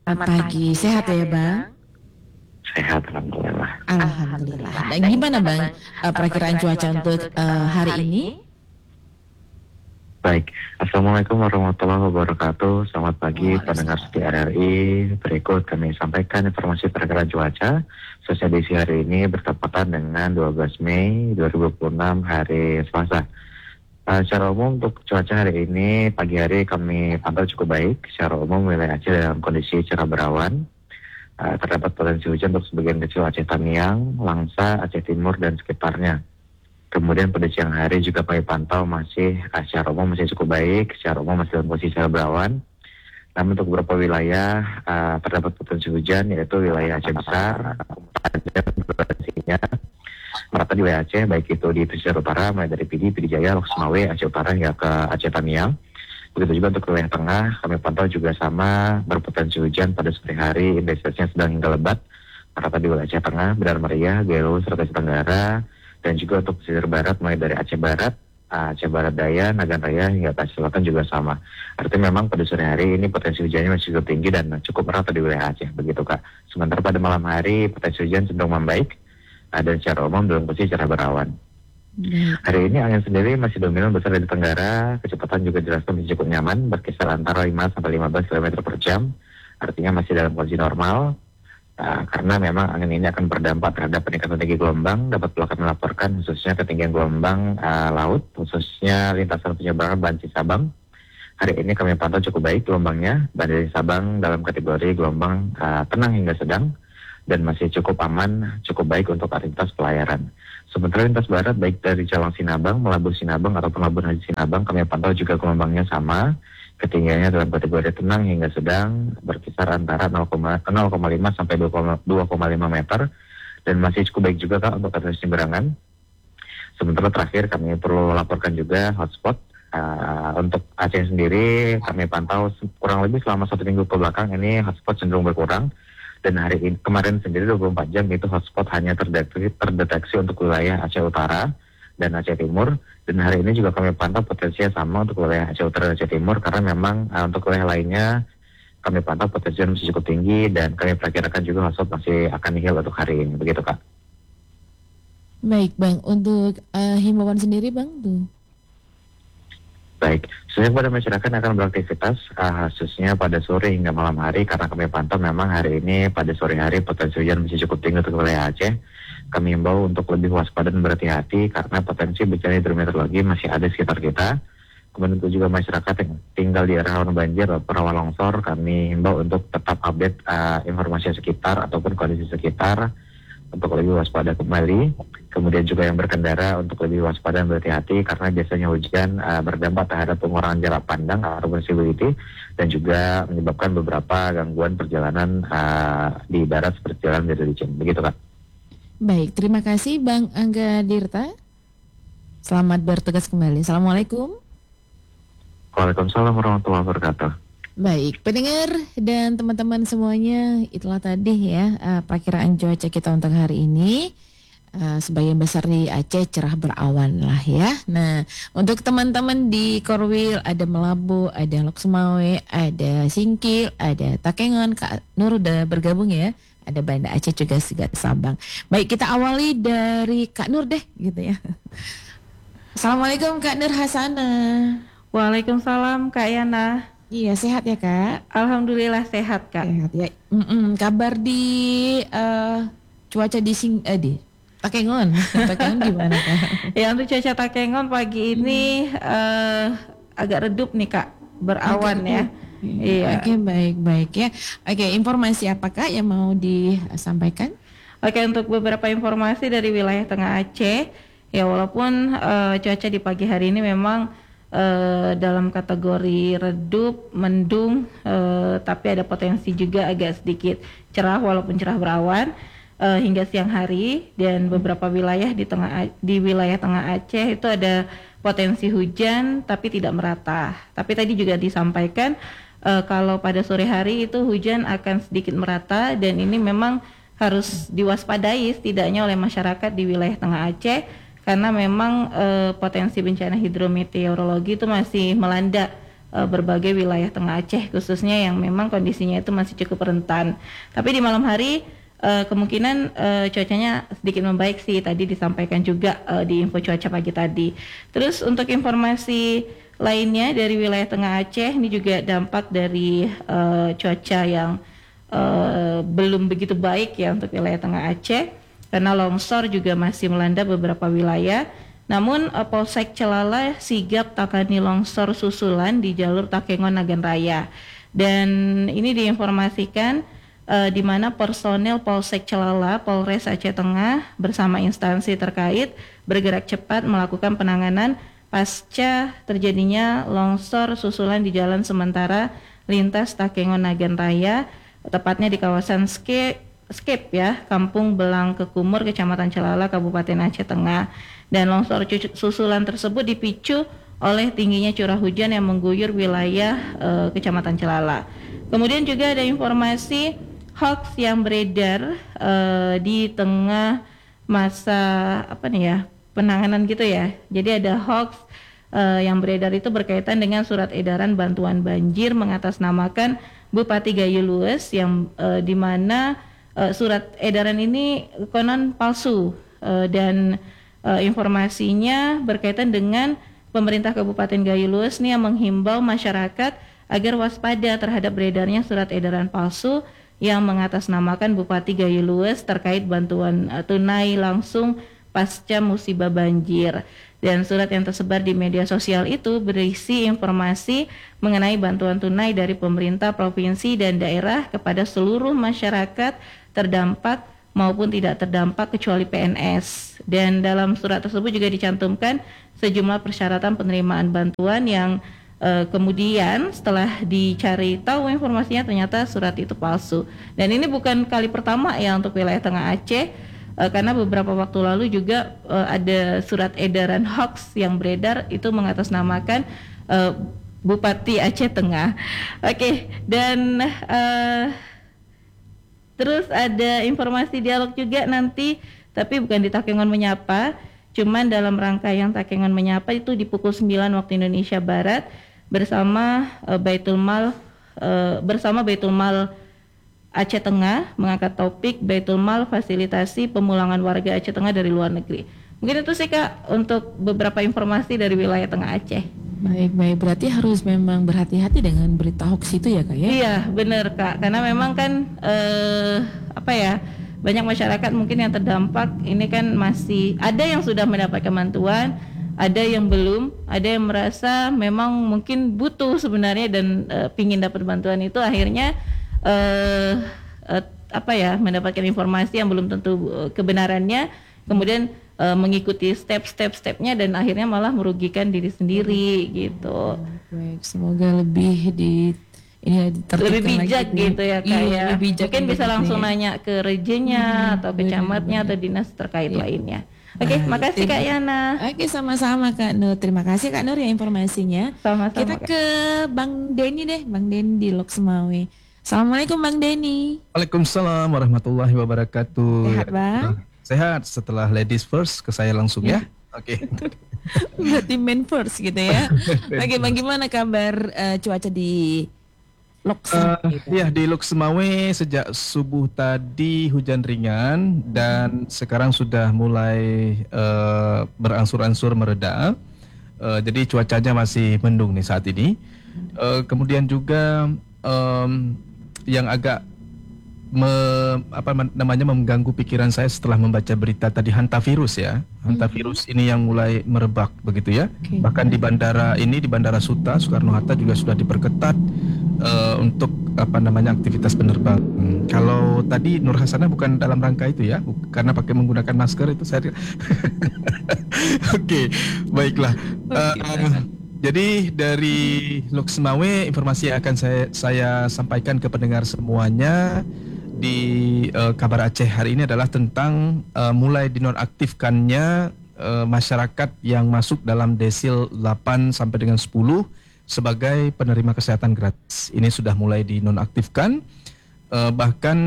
Pagi, sehat ya Bang? Sehat, alhamdulillah. Alhamdulillah. Nah, gimana Bang perakiraan cuaca untuk hari ini? Baik, Assalamualaikum warahmatullahi wabarakatuh. Selamat pagi pendengar setia RRI. Berikut kami sampaikan informasi perakiraan cuaca sesuai edisi hari ini bertepatan dengan 12 Mei 2026 hari Selasa. Secara umum untuk cuaca hari ini, pagi hari kami pantau cukup baik. Secara umum wilayah Aceh dalam kondisi cerah berawan. Terdapat potensi hujan untuk sebagian kecil Aceh Tamiang, Langsa, Aceh Timur, dan sekitarnya. Kemudian pada siang hari juga kami pantau masih secara umum masih cukup baik, secara umum masih dalam posisi cerah berawan. Namun untuk beberapa wilayah terdapat potensi hujan, yaitu wilayah Aceh Besar, dan durasinya merata di wilayah Aceh, baik itu di pesisir utara, mulai dari Pidi Jaya, Lok Sumawe, Aceh Utara hingga ke Aceh Tamiang. Begitu juga untuk wilayah tengah, kami pantau juga sama berpotensi hujan pada sore hari, intensitasnya sedang hingga lebat, merata di wilayah Aceh Tengah, Benar Meriah, Gelo, Sulawesi Tenggara, dan juga untuk pesisir barat mulai dari Aceh Barat, Aceh Barat Daya, Nagan Raya hingga Aceh Selatan juga sama. Artinya memang pada sore hari ini potensi hujannya masih cukup tinggi dan cukup merata di wilayah Aceh, begitu Kak. Sementara pada malam hari potensi hujan cenderung membaik dan secara umum dalam posisi cerah berawan. Hari ini angin sendiri masih dominan besar di Tenggara, kecepatan juga dirasakan masih cukup nyaman, berkisar antara 5 sampai 15 km per jam, artinya masih dalam kondisi normal. Karena memang angin ini akan berdampak terhadap peningkatan tinggi gelombang, dapat pula kami melaporkan khususnya ketinggian gelombang laut, khususnya lintasan penyeberangan Banci Sabang. Hari ini kami pantau cukup baik gelombangnya, Banci Sabang dalam kategori gelombang tenang hingga sedang, dan masih cukup aman, cukup baik untuk aktivitas pelayaran. Sementara lintas barat, baik dari Calang Sinabang, Melabur Sinabang, ataupun Labuan Haji Sinabang, kami pantau juga gelombangnya sama, ketinggiannya dalam kategori tenang hingga sedang, berkisar antara 0,5 sampai 2,5 meter, dan masih cukup baik juga Kak untuk aktivitas penyeberangan. Sementara terakhir kami perlu laporkan juga hotspot. Untuk Aceh sendiri kami pantau kurang lebih selama 1 minggu ke belakang ini hotspot cenderung berkurang. Dan hari ini, kemarin sendiri 24 jam itu hotspot hanya terdeteksi untuk wilayah Aceh Utara dan Aceh Timur. Dan hari ini juga kami pantau potensinya sama untuk wilayah Aceh Utara dan Aceh Timur, karena memang untuk wilayah lainnya kami pantau potensinya masih cukup tinggi dan kami perkirakan juga hotspot masih akan nihil untuk hari ini. Begitu Kak. Baik Bang, untuk himbauan sendiri Bang tuh. Baik, saya kepada masyarakat yang akan beraktivitas khususnya pada sore hingga malam hari, karena kami pantau memang hari ini pada sore hari potensi hujan masih cukup tinggi untuk wilayah Aceh. Kami himbau untuk lebih waspada dan berhati-hati karena potensi bencana hidrometeorologi masih ada di sekitar kita. Kemudian untuk juga masyarakat yang tinggal di area rawan banjir atau rawan longsor, kami himbau untuk tetap update informasi sekitar ataupun kondisi sekitar untuk lebih waspada kembali. Kemudian juga yang berkendara untuk lebih waspada dan berhati-hati karena biasanya hujan berdampak terhadap pengurangan jarak pandang atau visibility, dan juga menyebabkan beberapa gangguan perjalanan di darat seperti jalan dari licin. Begitu Kak. Baik, terima kasih Bang Angga Dirta. Selamat bertugas kembali. Assalamualaikum. Waalaikumsalam warahmatullahi wabarakatuh. Baik, pendengar dan teman-teman semuanya, itulah tadi ya perakiraan cuaca kita untuk hari ini. Sebagian besar di Aceh cerah berawan lah ya. Nah, untuk teman-teman di Korwil ada Melabu, ada Lok Sumawe, ada Singkil, ada Takengon. Kak Nur udah bergabung ya. Ada Banda Aceh juga Sabang. Baik, kita awali dari Kak Nur deh gitu ya. Assalamualaikum Kak Nur Hasana. Waalaikumsalam Kak Yana. Iya, sehat ya Kak? Alhamdulillah sehat Kak. Sehat ya. Kabar di cuaca di Takengon. Takengon gimana Kak? Ya, untuk cuaca Takengon pagi ini agak redup nih Kak, berawan ya. Iya. Oke, baik ya. Oke, informasi apakah yang mau disampaikan? Oke, untuk beberapa informasi dari wilayah Tengah Aceh, ya walaupun cuaca di pagi hari ini memang dalam kategori redup, mendung, tapi ada potensi juga agak sedikit cerah walaupun cerah berawan hingga siang hari, dan beberapa wilayah di wilayah Tengah Aceh itu ada potensi hujan tapi tidak merata. Tapi tadi juga disampaikan kalau pada sore hari itu hujan akan sedikit merata, dan ini memang harus diwaspadai setidaknya oleh masyarakat di wilayah Tengah Aceh, karena memang potensi bencana hidrometeorologi itu masih melanda berbagai wilayah Tengah Aceh, khususnya yang memang kondisinya itu masih cukup rentan. Tapi di malam hari kemungkinan cuacanya sedikit membaik sih, tadi disampaikan juga di info cuaca pagi tadi. Terus untuk informasi lainnya dari wilayah Tengah Aceh, ini juga dampak dari cuaca yang belum begitu baik ya untuk wilayah Tengah Aceh, karena longsor juga masih melanda beberapa wilayah. Namun Polsek Celala sigap tangani longsor susulan di jalur Takengon Nagan Raya. Dan ini diinformasikan di mana personel Polsek Celala, Polres Aceh Tengah bersama instansi terkait bergerak cepat melakukan penanganan pasca terjadinya longsor susulan di jalan sementara lintas Takengon Nagan Raya, tepatnya di kawasan Skep ya, Kampung Belang Kekumur, Kecamatan Celala, Kabupaten Aceh Tengah. Dan longsor susulan tersebut dipicu oleh tingginya curah hujan yang mengguyur wilayah Kecamatan Celala. Kemudian juga ada informasi hoax yang beredar di tengah masa penanganan gitu ya. Jadi ada hoax yang beredar itu berkaitan dengan surat edaran bantuan banjir mengatasnamakan Bupati Gayo Lues, yang di mana surat edaran ini konon palsu dan informasinya berkaitan dengan pemerintah Kabupaten Gayo Lues nih yang menghimbau masyarakat agar waspada terhadap beredarnya surat edaran palsu yang mengatasnamakan Bupati Gayo Lues terkait bantuan tunai langsung pasca musibah banjir. Dan surat yang tersebar di media sosial itu berisi informasi mengenai bantuan tunai dari pemerintah provinsi dan daerah kepada seluruh masyarakat terdampak maupun tidak terdampak kecuali PNS. Dan dalam surat tersebut juga dicantumkan sejumlah persyaratan penerimaan bantuan yang kemudian setelah dicari tahu informasinya ternyata surat itu palsu. Dan ini bukan kali pertama ya untuk wilayah Tengah Aceh, karena beberapa waktu lalu juga ada surat edaran hoax yang beredar itu mengatasnamakan Bupati Aceh Tengah. Oke, dan terus ada informasi dialog juga nanti, tapi bukan di Takengon Menyapa, cuman dalam rangkaian Takengon Menyapa itu di pukul 9 waktu Indonesia Barat bersama Baitul Mal Aceh Tengah mengangkat topik Baitul Mal fasilitasi pemulangan warga Aceh Tengah dari luar negeri. Mungkin itu sih Kak untuk beberapa informasi dari wilayah Tengah Aceh. Baik, berarti harus memang berhati-hati dengan berita hoax itu ya Kak ya? Iya benar Kak, karena memang kan banyak masyarakat mungkin yang terdampak ini kan masih ada yang sudah mendapatkan bantuan, ada yang belum, ada yang merasa memang mungkin butuh sebenarnya dan pingin dapat bantuan itu akhirnya mendapatkan informasi yang belum tentu kebenarannya, kemudian mengikuti stepnya dan akhirnya malah merugikan diri sendiri gitu. Baik, semoga lebih lebih bijak gitu ya Kak ya. Mungkin bisa langsung ya. Nanya ke rejenya atau ke camatnya atau dinas terkait lainnya. Oke, makasih Kak Yana. Oke, sama-sama Kak Nur. Terima kasih Kak Nur ya informasinya. Sama-sama. Kita ke Bang Denny deh, Bang Denny di Lok Semawe. Assalamualaikum Bang Denny. Waalaikumsalam warahmatullahi wabarakatuh. Sehat Bang? Sehat, setelah ladies first ke saya langsung ya. Oke. Berarti men first gitu ya. Oke, Bang, gimana kabar cuaca di Lok Semawe? Ya, di Lok Semawe sejak subuh tadi hujan ringan dan sekarang sudah mulai berangsur-angsur mereda. Jadi cuacanya masih mendung nih saat ini. Kemudian juga yang agak mengganggu pikiran saya setelah membaca berita tadi hantavirus ya. Hantavirus ini yang mulai merebak begitu ya. Okay. Bahkan di bandara Suta Soekarno-Hatta juga sudah diperketat untuk aktivitas penerbangan. Kalau tadi Nur Hasanah bukan dalam rangka itu ya, karena pakai menggunakan masker itu saya. Oke, baiklah. Jadi dari Lok Semawe informasi yang akan saya sampaikan ke pendengar semuanya di Kabar Aceh hari ini adalah tentang mulai dinonaktifkannya masyarakat yang masuk dalam desil 8 sampai dengan 10 sebagai penerima kesehatan gratis. Ini sudah mulai dinonaktifkan, bahkan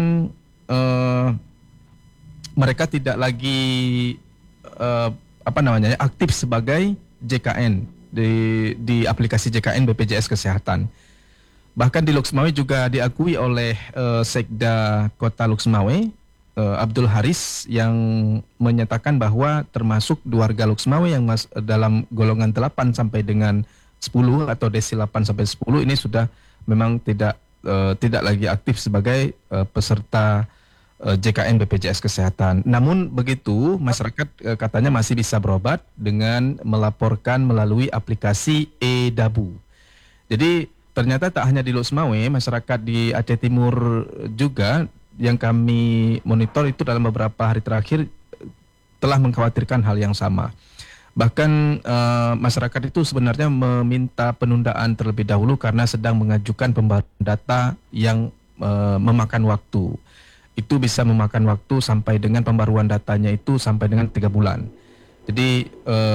mereka tidak lagi aktif sebagai JKN. di aplikasi JKN BPJS Kesehatan. Bahkan di Lok Sumawe juga diakui oleh Sekda Kota Lok Sumawe, Abdul Haris, yang menyatakan bahwa termasuk warga Lok Sumawe yang dalam golongan 8 sampai dengan 10 atau desil 8 sampai 10 ini sudah memang tidak lagi aktif sebagai peserta JKN BPJS Kesehatan. Namun begitu, masyarakat katanya masih bisa berobat dengan melaporkan melalui aplikasi eDabu. Jadi ternyata tak hanya di Lok Sumawe, masyarakat di Aceh Timur juga yang kami monitor itu dalam beberapa hari terakhir telah mengkhawatirkan hal yang sama. Bahkan masyarakat itu sebenarnya meminta penundaan terlebih dahulu karena sedang mengajukan pembaruan data yang memakan waktu. Itu bisa memakan waktu sampai dengan pembaruan datanya itu sampai dengan 3 bulan. Jadi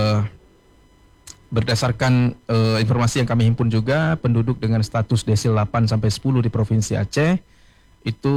berdasarkan informasi yang kami himpun juga, penduduk dengan status desil 8 sampai 10 di Provinsi Aceh itu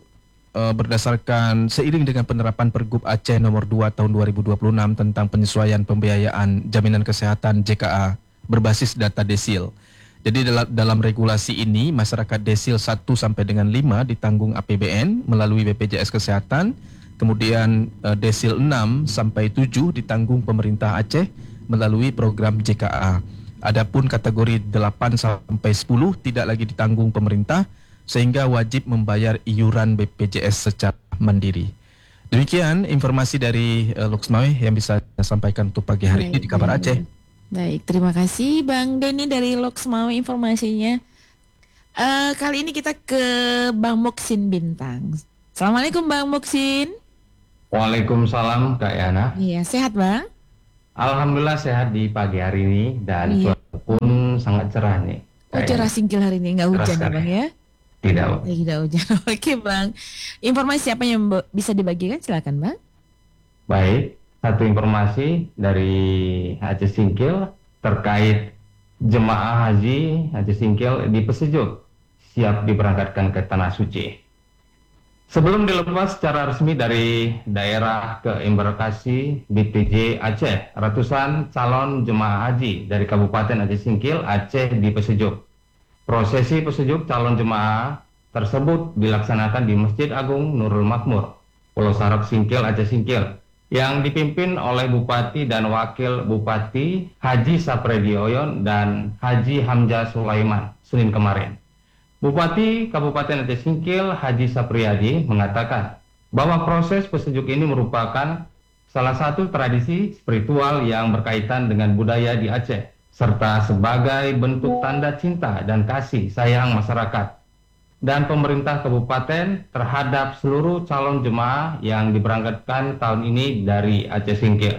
berdasarkan seiring dengan penerapan Pergub Aceh nomor 2 tahun 2026 tentang penyesuaian pembiayaan jaminan kesehatan JKA berbasis data desil. Jadi dalam regulasi ini masyarakat desil 1 sampai dengan 5 ditanggung APBN melalui BPJS Kesehatan, kemudian desil 6 sampai 7 ditanggung pemerintah Aceh melalui program JKA. Adapun kategori 8 sampai 10 tidak lagi ditanggung pemerintah sehingga wajib membayar iuran BPJS secara mandiri. Demikian informasi dari Lok Sumawe yang bisa saya sampaikan untuk pagi hari ini di Kabar Aceh. Baik, terima kasih Bang Denny dari Lok Sumawe informasinya. Kali ini kita ke Bang Muksin Bintang. Assalamualaikum Bang Muksin. Waalaikumsalam Kak Yana. Iya, sehat Bang? Alhamdulillah sehat di pagi hari ini dan cuaca pun sangat cerah nih. Oh, cerah singkil hari ini, nggak hujan ya Bang ya? Tidak. Tidak hujan. Oke Bang. Informasi apa yang bisa dibagikan? Silakan Bang. Baik, satu informasi dari Aceh Singkil terkait jemaah haji Aceh Singkil di Pesejuk siap diberangkatkan ke Tanah Suci. Sebelum dilepas secara resmi dari daerah ke embarkasi BPJ Aceh, ratusan calon jemaah haji dari Kabupaten Aceh Singkil, Aceh di Pesejuk. Prosesi pesejuk calon jemaah tersebut dilaksanakan di Masjid Agung Nurul Makmur, Pulau Sarok Singkil, Aceh Singkil, yang dipimpin oleh Bupati dan Wakil Bupati Haji Sapredi Oyon dan Haji Hamzah Sulaiman Senin kemarin. Bupati Kabupaten Aceh Singkil Haji Sapriyadi mengatakan bahwa proses pesejuk ini merupakan salah satu tradisi spiritual yang berkaitan dengan budaya di Aceh, serta sebagai bentuk tanda cinta dan kasih sayang masyarakat dan pemerintah kabupaten terhadap seluruh calon jemaah yang diberangkatkan tahun ini dari Aceh Singkil.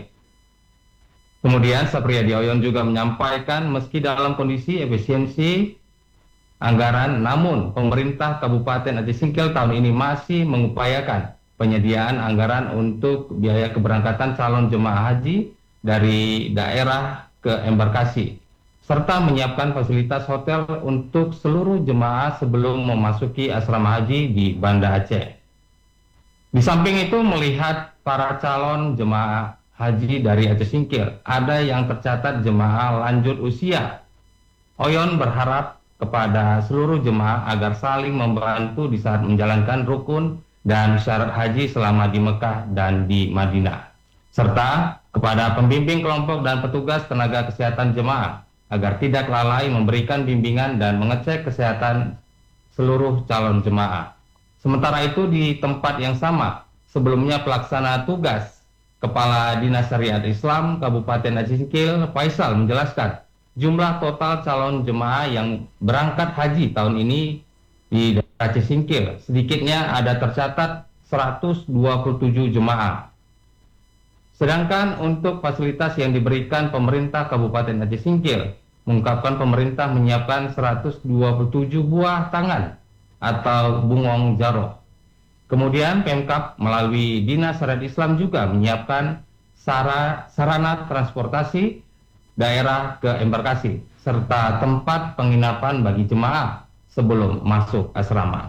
Kemudian Sapriyadi Oyon juga menyampaikan meski dalam kondisi efisiensi anggaran, namun pemerintah Kabupaten Aceh Singkil tahun ini masih mengupayakan penyediaan anggaran untuk biaya keberangkatan calon jemaah haji dari daerah ke embarkasi, serta menyiapkan fasilitas hotel untuk seluruh jemaah sebelum memasuki asrama haji di Banda Aceh. Di samping itu, melihat para calon jemaah haji dari Aceh Singkil, ada yang tercatat jemaah lanjut usia. Oyon berharap kepada seluruh jemaah agar saling membantu di saat menjalankan rukun dan syarat haji selama di Mekah dan di Madinah, serta kepada pembimbing kelompok dan petugas tenaga kesehatan jemaah agar tidak lalai memberikan bimbingan dan mengecek kesehatan seluruh calon jemaah. Sementara itu di tempat yang sama, sebelumnya pelaksana tugas Kepala Dinas Syariat Islam Kabupaten Aceh Singkil Faisal menjelaskan jumlah total calon jemaah yang berangkat haji tahun ini di Aceh Singkil sedikitnya ada tercatat 127 jemaah. Sedangkan untuk fasilitas yang diberikan pemerintah Kabupaten Aceh Singkil, mengungkapkan pemerintah menyiapkan 127 buah tangan atau bungong jaroh. Kemudian Pemkab melalui Dinas Syariat Islam juga menyiapkan sarana transportasi daerah ke embarkasi, serta tempat penginapan bagi jemaah sebelum masuk asrama.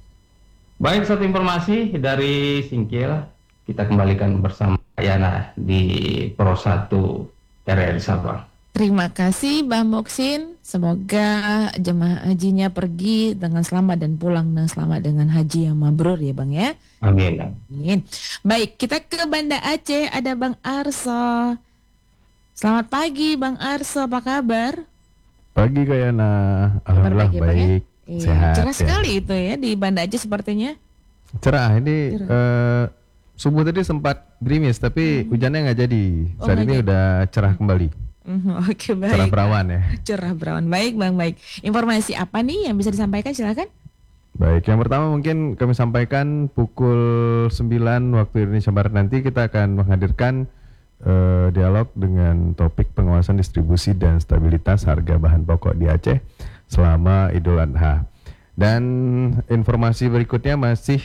Baik, satu informasi dari Singkil, kita kembalikan bersama Yana di Pro 1 RRI Sabang. Terima kasih Bang Moksin. Semoga jemaah hajinya pergi dengan selamat dan pulang dengan selamat dengan haji yang mabrur ya Bang ya. Amin. Amin. Baik, kita ke Banda Aceh, ada Bang Arso. Selamat pagi Bang Arso, apa kabar? Pagi Kak Yana, alhamdulillah pagi, Bang, ya? baik, Iya, sehat cerah ya. sekali itu ya di Banda Aceh sepertinya. Cerah ini subuh tadi sempat gerimis tapi hujannya nggak jadi. Oh, Saat nggak ini jadi. udah cerah kembali, Oke, baik. cerah berawan ya. Cerah berawan. Baik Bang, baik. Informasi apa nih yang bisa disampaikan, silakan? Baik, yang pertama mungkin kami sampaikan pukul 9 waktu Indonesia Barat nanti kita akan menghadirkan dialog dengan topik pengawasan distribusi dan stabilitas harga bahan pokok di Aceh selama Idul Adha. Dan informasi berikutnya masih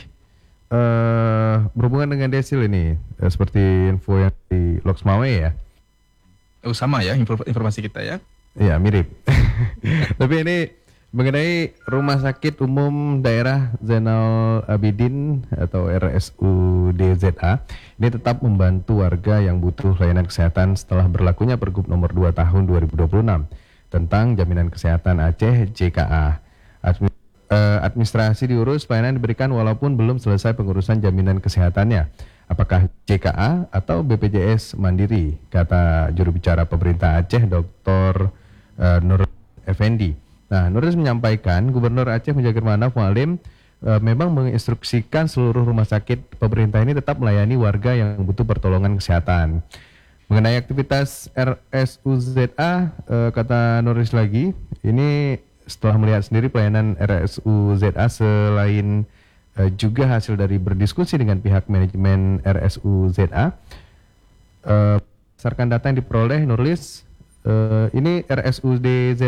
berhubungan dengan Desil ini, seperti info yang di Loksmawe ya. Oh, sama ya informasi kita ya. Iya, mirip. Tapi ini mengenai Rumah Sakit Umum Daerah Zainal Abidin atau RSUD-ZA, ini tetap membantu warga yang butuh layanan kesehatan setelah berlakunya Pergub nomor 2 tahun 2026 tentang Jaminan Kesehatan Aceh JKA. Administrasi diurus, pelayanan diberikan walaupun belum selesai pengurusan jaminan kesehatannya. Apakah JKA atau BPJS Mandiri, kata juru bicara pemerintah Aceh Dr. Nur Effendi. Nah, Nuril menyampaikan Gubernur Aceh Mujair Manaf Mualim memang menginstruksikan seluruh rumah sakit pemerintah ini tetap melayani warga yang butuh pertolongan kesehatan. Mengenai aktivitas RSUZA, kata Nuril lagi, ini setelah melihat sendiri pelayanan RSUZA selain juga hasil dari berdiskusi dengan pihak manajemen RSUZA, berdasarkan data yang diperoleh Nurlis, ini RSUD